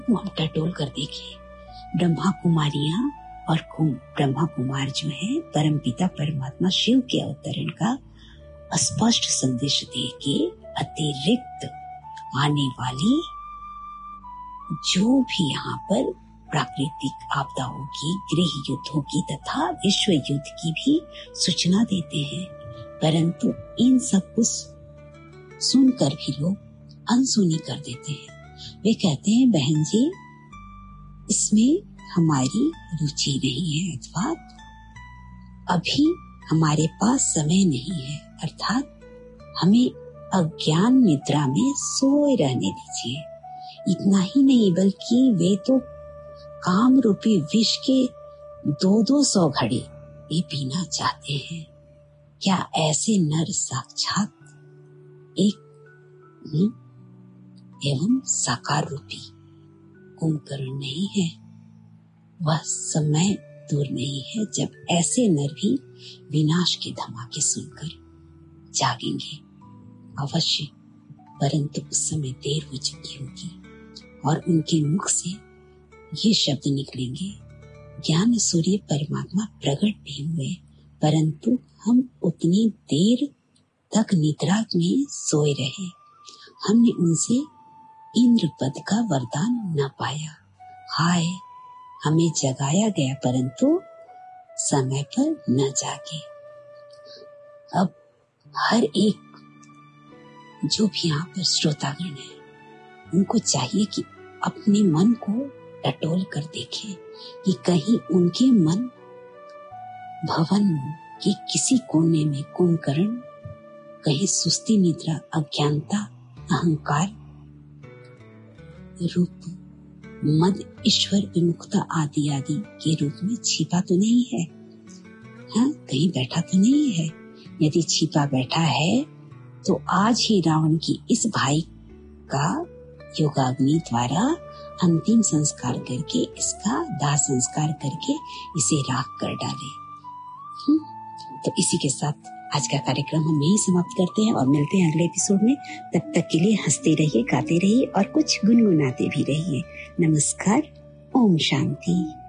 वो हम टटोल कर देखें। ब्रह्मा कुमारियां और ब्रह्मा कुमार जो है परमपिता परमात्मा शिव के अवतरण का स्पष्ट संदेश दे के अतिरिक्त आने वाली जो भी यहाँ पर प्राकृतिक आपदाओं की, गृह युद्धों की तथा विश्व युद्ध की भी सूचना देते हैं। परंतु इन सब कुछ सुनकर भी लोग अनसुनी कर देते हैं। वे कहते हैं बहन जी इसमें हमारी रुचि नहीं है, अथवा अभी हमारे पास समय नहीं है, अर्थात हमें अज्ञान निद्रा में सोए रहने दीजिए। इतना ही नहीं बल्कि वे तो काम रूपी विष के 200 घड़े ये पीना चाहते हैं। क्या ऐसे नर साक्षात एक एवं साकार रूपी कुंभकर्ण नहीं है? वह समय दूर नहीं है जब ऐसे नर भी विनाश के धमाके सुनकर जागेंगे अवश्य, परंतु उस समय देर हो चुकी होगी और उनके मुख से ये शब्द निकलेंगे, ज्ञान सूर्य परमात्मा प्रकट भी हुए, परंतु हम उतनी देर तक निद्रा में सोए रहे, हमने उनसे इंद्र पद का वरदान न पाया। हाय, हमें जगाया गया परंतु समय पर न जागे। अब हर एक जो भी यहाँ पर श्रोतागण है उनको चाहिए कि अपने मन को टटोल कर देखें कि कहीं उनके मन भवन के किसी कोने में कुंभकर्ण कहीं सुस्ती निद्रा, अज्ञानता, अहंकार रूप, मद, ईश्वर विमुखता आदि आदि के रूप में छिपा तो नहीं है? हाँ, कहीं बैठा तो नहीं है? यदि छिपा बैठा है तो आज ही रावण की इस भाई का योगाग्नि द्वारा अंतिम संस्कार करके, इसका दाह संस्कार करके इसे राख कर डाले। तो इसी के साथ आज का कार्यक्रम हम यही समाप्त करते हैं और मिलते हैं अगले एपिसोड में। तब तक के लिए हंसते रहिए, गाते रहिए और कुछ गुनगुनाते भी रहिए। नमस्कार, ओम शांति।